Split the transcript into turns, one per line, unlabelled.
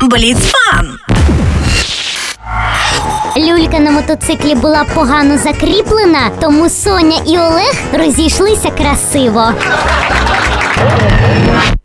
Бліцфан.
Люлька на мотоциклі була погано закріплена, тому Соня і Олег розійшлися красиво.